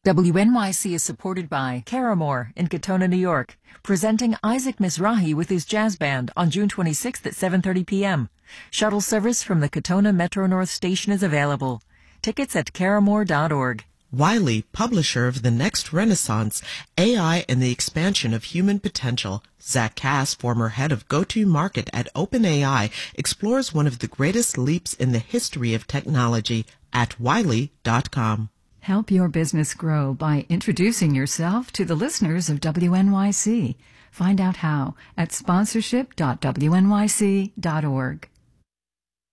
WNYC is supported by Caramore in Katona, New York, presenting Isaac Mizrahi with his jazz band on June 26th at 7:30 p.m. Shuttle service from the Katona Metro North Station is available. Tickets at caramore.org. Wiley, publisher of The Next Renaissance, AI and the Expansion of Human Potential. Zach Cass, former head of go-to-market at OpenAI, explores one of the greatest leaps in the history of technology at wiley.com. Help your business grow by introducing yourself to the listeners of WNYC. Find out how at sponsorship.wnyc.org.